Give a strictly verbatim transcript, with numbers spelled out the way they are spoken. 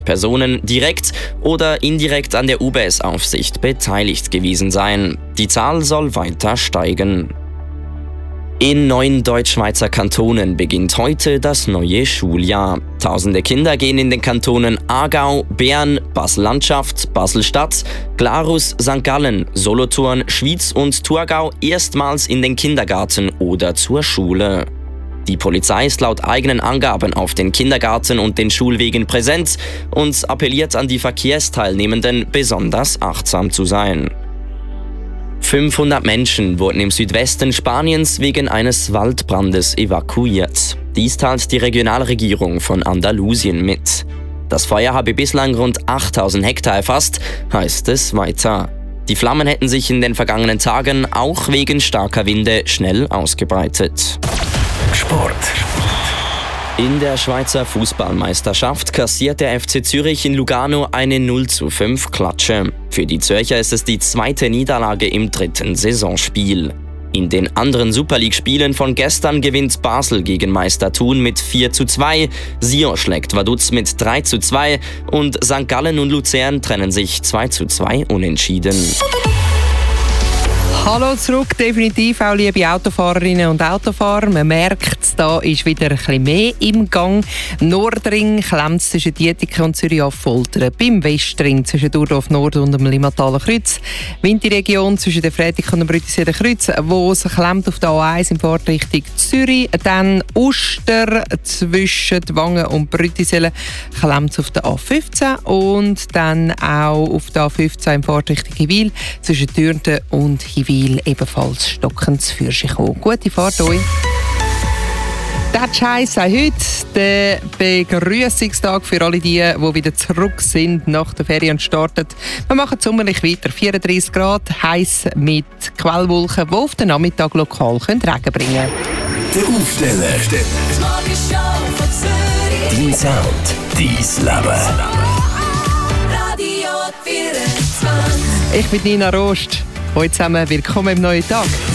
Personen direkt oder indirekt an der U B S-Aufsicht beteiligt gewesen sein. Die Zahl soll weiter steigen. In neun Deutschschweizer Kantonen beginnt heute das neue Schuljahr. Tausende Kinder gehen in den Kantonen Aargau, Bern, Basel-Landschaft, Basel-Stadt, Glarus, Sankt Gallen, Solothurn, Schwyz und Thurgau erstmals in den Kindergarten oder zur Schule. Die Polizei ist laut eigenen Angaben auf den Kindergarten und den Schulwegen präsent und appelliert an die Verkehrsteilnehmenden, besonders achtsam zu sein. fünfhundert Menschen wurden im Südwesten Spaniens wegen eines Waldbrandes evakuiert. Dies teilt die Regionalregierung von Andalusien mit. Das Feuer habe bislang rund achttausend Hektar erfasst, heißt es weiter. Die Flammen hätten sich in den vergangenen Tagen auch wegen starker Winde schnell ausgebreitet. Sport. In der Schweizer Fußballmeisterschaft kassiert der F C Zürich in Lugano eine null zu fünf Klatsche. Für die Zürcher ist es die zweite Niederlage im dritten Saisonspiel. In den anderen Super League-Spielen von gestern gewinnt Basel gegen Meister Thun mit vier zu zwei, Sion schlägt Vaduz mit drei zu zwei und Sankt Gallen und Luzern trennen sich zwei zu zwei unentschieden. Hallo zurück, definitiv auch liebe Autofahrerinnen und Autofahrer. Man merkt, da ist wieder ein bisschen mehr im Gang. Nordring klemmt zwischen Dietiken und Zürich-Affoltern. Beim Westring zwischen Durdorf Nord und dem Limmathaler Kreuz. Winterregion zwischen der Freitag und dem Brüttiseder Kreuz, wo es klemmt auf der A eins in Fahrtrichtung Zürich. Dann Uster zwischen Wangen und Brüttisellen klemmt auf der A fünfzehn. Und dann auch auf der A fünfzehn in Fahrtrichtung Hiwil zwischen Dürnten und Hiwil ebenfalls stockend zu Fürschen kommen. Gute Fahrt euch! Der Scheiß sei heute der Begrüßungstag für alle die, die wieder zurück sind nach der Ferien und starten. Wir machen sommerlich weiter. vierunddreißig Grad, heiß mit Quellwolken, die auf den Nachmittag lokal Regen bringen können. Der Aufsteller. Dein Sound, dein Leben. Ich bin Nina Rost. Hallo zusammen, willkommen im neuen Tag.